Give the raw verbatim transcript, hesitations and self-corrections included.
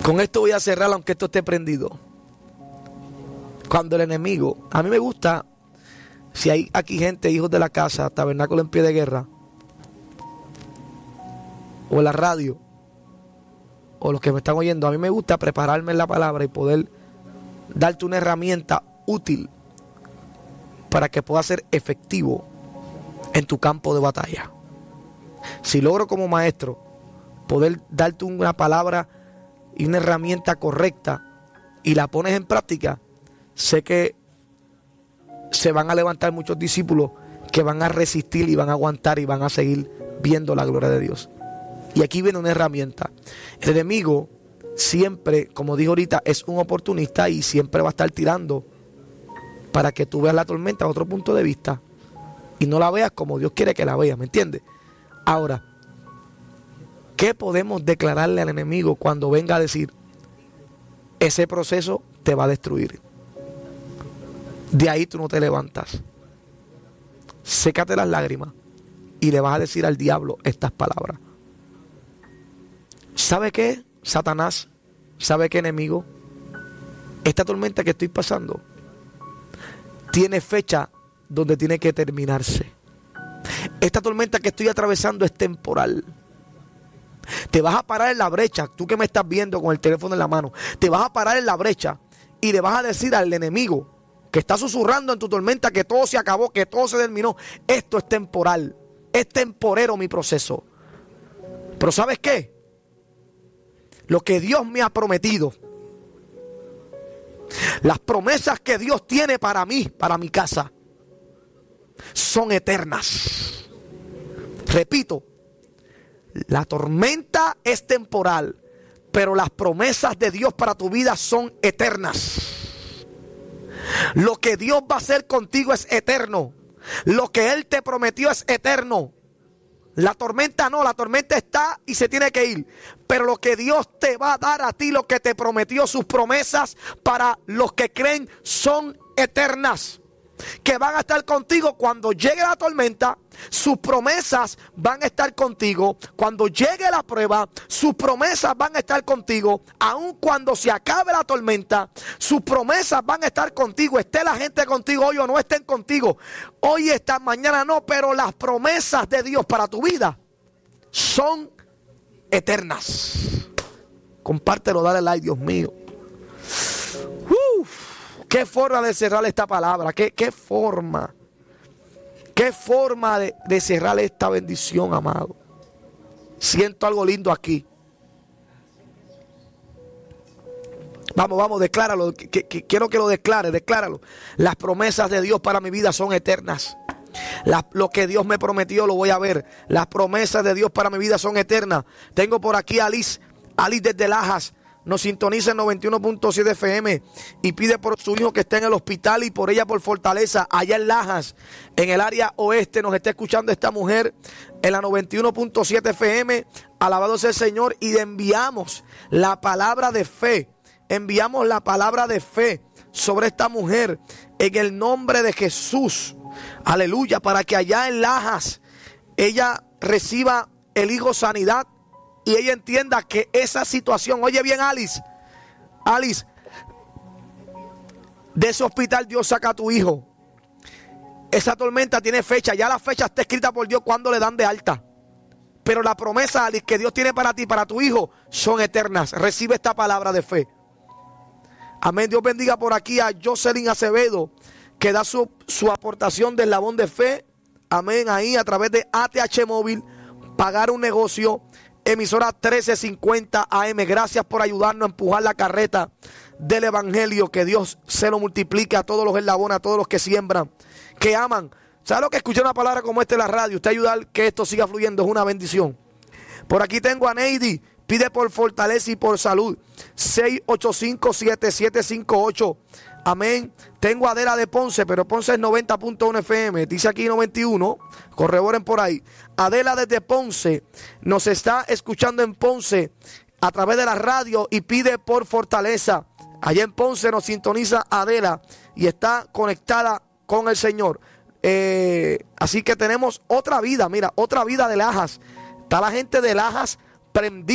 Con esto voy a cerrar, aunque esto esté prendido. Cuando el enemigo, a mí me gusta, si hay aquí gente, hijos de la casa, Tabernáculo en Pie de Guerra, o en la radio, o los que me están oyendo, a mí me gusta prepararme en la palabra y poder darte una herramienta útil para que pueda ser efectivo en tu campo de batalla. Si logro como maestro poder darte una palabra y una herramienta correcta y la pones en práctica, sé que se van a levantar muchos discípulos que van a resistir y van a aguantar y van a seguir viendo la gloria de Dios. Y aquí viene una herramienta. El enemigo siempre, como dijo ahorita, es un oportunista y siempre va a estar tirando para que tú veas la tormenta a otro punto de vista y no la veas como Dios quiere que la veas, ¿me entiendes? Ahora, ¿qué podemos declararle al enemigo cuando venga a decir, ese proceso te va a destruir? De ahí tú no te levantas. Sécate las lágrimas y le vas a decir al diablo estas palabras. ¿Sabe qué, Satanás? ¿Sabe qué, enemigo? Esta tormenta que estoy pasando tiene fecha donde tiene que terminarse. Esta tormenta que estoy atravesando es temporal. Te vas a parar en la brecha, tú que me estás viendo con el teléfono en la mano, te vas a parar en la brecha y le vas a decir al enemigo que está susurrando en tu tormenta que todo se acabó, que todo se terminó. Esto es temporal, es temporero mi proceso. Pero ¿sabes qué? Lo que Dios me ha prometido, las promesas que Dios tiene para mí, para mi casa, son eternas. Repito, la tormenta es temporal, pero las promesas de Dios para tu vida son eternas. Lo que Dios va a hacer contigo es eterno. Lo que Él te prometió es eterno. La tormenta no, la tormenta está y se tiene que ir. Pero lo que Dios te va a dar a ti, lo que te prometió, sus promesas para los que creen son eternas. Que van a estar contigo cuando llegue la tormenta. Sus promesas van a estar contigo cuando llegue la prueba. Sus promesas van a estar contigo aun cuando se acabe la tormenta. Sus promesas van a estar contigo, esté la gente contigo hoy o no estén contigo, hoy está, mañana no. Pero las promesas de Dios para tu vida son eternas. Compártelo, dale like, Dios mío. Uf. Qué forma de cerrar esta palabra, qué, qué forma, qué forma de, de cerrar esta bendición, amado. Siento algo lindo aquí. Vamos, vamos, decláralo, que, que, quiero que lo declare, decláralo. Las promesas de Dios para mi vida son eternas. La, lo que Dios me prometió lo voy a ver. Las promesas de Dios para mi vida son eternas. Tengo por aquí a Alice, Alice desde Lajas. Nos sintoniza en noventa y uno punto siete F M y pide por su hijo que está en el hospital y por ella por Fortaleza, allá en Lajas, en el área oeste. Nos está escuchando esta mujer en la noventa y uno punto siete F M. Alabado sea el Señor. Y le enviamos la palabra de fe. Enviamos la palabra de fe sobre esta mujer en el nombre de Jesús. Aleluya. Para que allá en Lajas ella reciba el hijo sanidad. Y ella entienda que esa situación, oye bien, Alice, Alice, de ese hospital Dios saca a tu hijo. Esa tormenta tiene fecha, ya la fecha está escrita por Dios cuando le dan de alta. Pero la promesa, Alice, que Dios tiene para ti, para tu hijo, son eternas. Recibe esta palabra de fe. Amén. Dios bendiga por aquí a Jocelyn Acevedo, que da su, su aportación del eslabón de fe. Amén. Ahí a través de A T H Móvil, pagar un negocio. Emisora trece cincuenta A M, gracias por ayudarnos a empujar la carreta del evangelio. Que Dios se lo multiplique a todos los eslabones, a todos los que siembran, que aman. ¿Sabe lo que escuché una palabra como esta en la radio? Usted ayudar que esto siga fluyendo es una bendición. Por aquí tengo a Neidi, pide por fortaleza y por salud. seis ocho cinco, siete siete cinco ocho. Amén. Tengo a Adela de Ponce, pero Ponce es noventa punto uno F M. Dice aquí noventa y uno. Corroboren por ahí. Adela desde Ponce nos está escuchando en Ponce a través de la radio y pide por fortaleza. Allá en Ponce nos sintoniza Adela y está conectada con el Señor. Eh, así que tenemos otra vida, mira, otra vida de Lajas. Está la gente de Lajas prendida.